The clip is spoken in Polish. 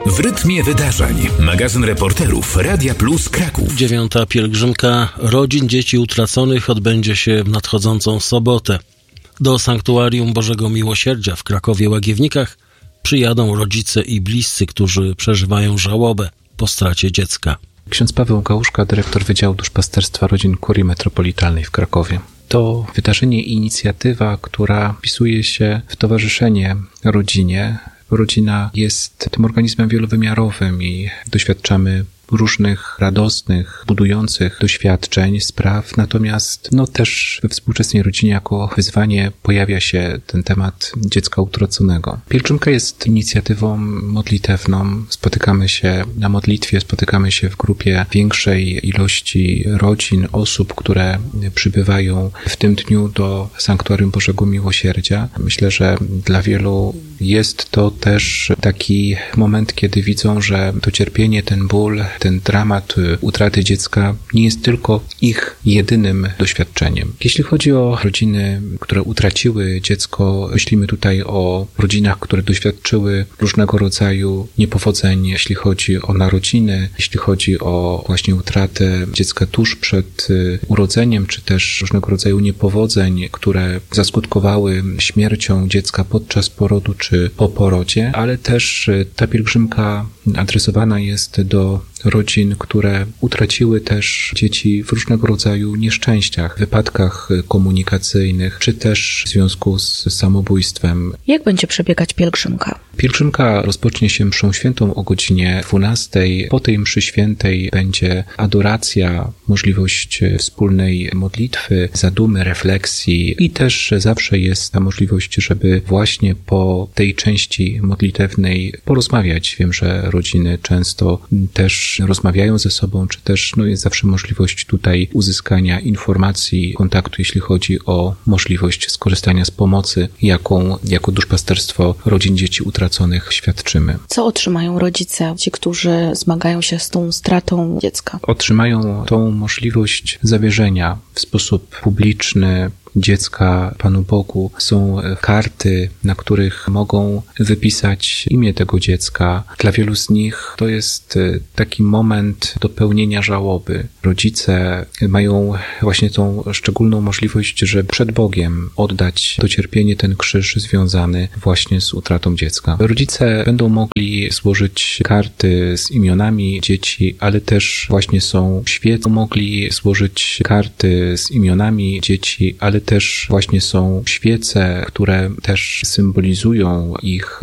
W rytmie wydarzeń. Magazyn reporterów Radia Plus Kraków. 9. pielgrzymka rodzin dzieci utraconych odbędzie się w nadchodzącą sobotę. Do Sanktuarium Bożego Miłosierdzia w Krakowie-Łagiewnikach przyjadą rodzice i bliscy, którzy przeżywają żałobę po stracie dziecka. Ksiądz Paweł Gałuszka, dyrektor Wydziału Duszpasterstwa Rodzin Kurii Metropolitalnej w Krakowie. To wydarzenie i inicjatywa, która wpisuje się w towarzyszenie rodzinie. Rodzina jest tym organizmem wielowymiarowym i doświadczamy różnych radosnych, budujących doświadczeń, spraw, natomiast też we współczesnej rodzinie jako wyzwanie pojawia się ten temat dziecka utraconego. Pielgrzymka jest inicjatywą modlitewną, spotykamy się na modlitwie, spotykamy się w grupie większej ilości rodzin, osób, które przybywają w tym dniu do Sanktuarium Bożego Miłosierdzia. Myślę, że dla wielu jest to też taki moment, kiedy widzą, że to cierpienie, ten ból, ten dramat utraty dziecka nie jest tylko ich jedynym doświadczeniem. Jeśli chodzi o rodziny, które utraciły dziecko, myślimy tutaj o rodzinach, które doświadczyły różnego rodzaju niepowodzeń, jeśli chodzi o narodziny, jeśli chodzi o właśnie utratę dziecka tuż przed urodzeniem, czy też różnego rodzaju niepowodzeń, które zaskutkowały śmiercią dziecka podczas porodu czy po porodzie, ale też ta pielgrzymka adresowana jest do rodzin, które utraciły też dzieci w różnego rodzaju nieszczęściach, wypadkach komunikacyjnych, czy też w związku z samobójstwem. Jak będzie przebiegać pielgrzymka? Pielgrzymka rozpocznie się mszą świętą o godzinie 12. Po tej mszy świętej będzie adoracja, możliwość wspólnej modlitwy, zadumy, refleksji i też zawsze jest ta możliwość, żeby właśnie po tej części modlitewnej porozmawiać. Wiem, że rodziny często też rozmawiają ze sobą, czy też jest zawsze możliwość tutaj uzyskania informacji, kontaktu, jeśli chodzi o możliwość skorzystania z pomocy, jaką jako duszpasterstwo rodzin dzieci utraconych świadczymy. Co otrzymają rodzice, ci, którzy zmagają się z tą stratą dziecka? Otrzymają tą możliwość zawierzenia w sposób publiczny dziecka Panu Bogu. Są karty, na których mogą wypisać imię tego dziecka. Dla wielu z nich to jest taki moment dopełnienia żałoby. Rodzice mają właśnie tą szczególną możliwość, żeby przed Bogiem oddać to cierpienie, ten krzyż związany właśnie z utratą dziecka. Rodzice będą mogli złożyć karty z imionami dzieci, ale też właśnie są świece. Mogli złożyć karty z imionami dzieci, ale też właśnie są świece, które też symbolizują ich